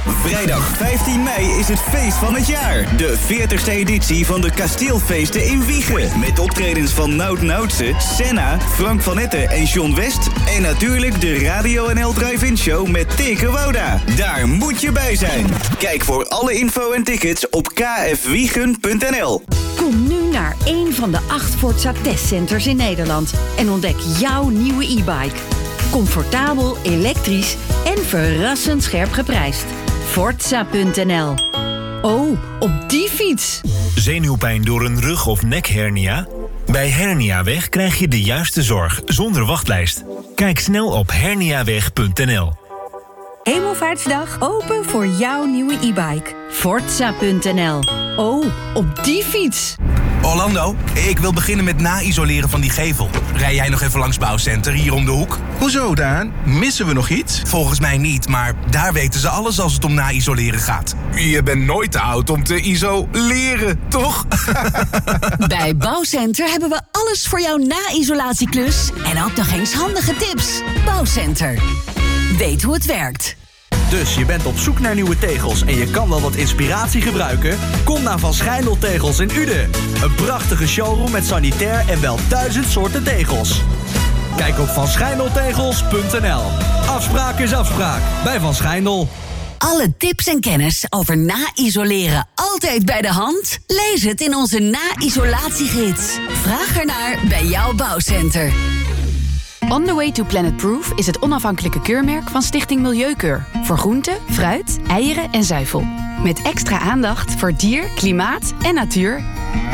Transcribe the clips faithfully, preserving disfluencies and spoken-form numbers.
Vrijdag vijftien mei is het feest van het jaar. De veertigste editie van de Kasteelfeesten in Wijchen. Met optredens van Nout Noutse, Senna, Frank van Etten en John West. En natuurlijk de Radio N L Drive-In Show met Teke Wouda. Daar moet je bij zijn. Kijk voor alle info en tickets op k f wiegen punt n l. Kom nu naar een van de acht Forza testcenters in Nederland en ontdek jouw nieuwe e-bike. Comfortabel, elektrisch en verrassend scherp geprijsd. Forza punt n l. Oh, op die fiets! Zenuwpijn door een rug- of nekhernia? Bij Herniaweg krijg je de juiste zorg zonder wachtlijst. Kijk snel op herniaweg punt n l. Hemelvaartsdag open voor jouw nieuwe e-bike. Forza punt n l. Oh, op die fiets! Orlando, ik wil beginnen met na-isoleren van die gevel. Rij jij nog even langs Bouwcenter hier om de hoek? Hoezo, Daan? Missen we nog iets? Volgens mij niet, maar daar weten ze alles als het om na-isoleren gaat. Je bent nooit te oud om te isoleren, toch? Bij Bouwcenter hebben we alles voor jouw na-isolatieklus. En ook nog eens handige tips. Bouwcenter. Weet hoe het werkt. Dus je bent op zoek naar nieuwe tegels en je kan wel wat inspiratie gebruiken? Kom naar Van Schijndel Tegels in Uden. Een prachtige showroom met sanitair en wel duizend soorten tegels. Kijk op van schijndel tegels punt n l. Afspraak is afspraak bij Van Schijndel. Alle tips en kennis over na-isoleren altijd bij de hand? Lees het in onze na-isolatiegids. Vraag ernaar bij jouw Bouwcenter. On the Way to Planet Proof is het onafhankelijke keurmerk van Stichting Milieukeur. Voor groente, fruit, eieren en zuivel. Met extra aandacht voor dier, klimaat en natuur.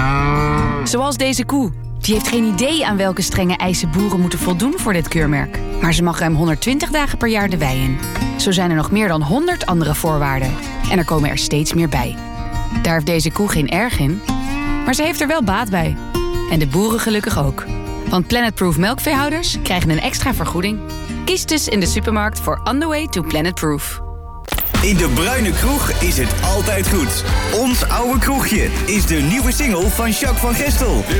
Zoals deze koe. Die heeft geen idee aan welke strenge eisen boeren moeten voldoen voor dit keurmerk. Maar ze mag ruim honderdtwintig dagen per jaar de wei in. Zo zijn er nog meer dan honderd andere voorwaarden. En er komen er steeds meer bij. Daar heeft deze koe geen erg in. Maar ze heeft er wel baat bij. En de boeren gelukkig ook. Want Planetproof melkveehouders krijgen een extra vergoeding. Kies dus in de supermarkt voor On the Way to Planetproof. In de Bruine Kroeg is het altijd goed. Ons oude kroegje is de nieuwe single van Jacques van Gestel.